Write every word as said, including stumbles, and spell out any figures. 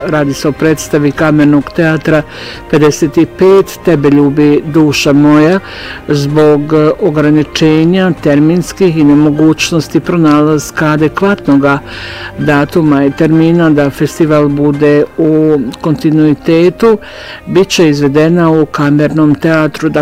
Radi se o predstavi Kamernog teatra pedeset pet, Tebe ljubi duša moja, zbog ograničenja terminskih i nemogućnosti pronalaska adekvatnog datuma i termina da festival bude u kontinuitetu, bit će izvedena u Kamernom teatru,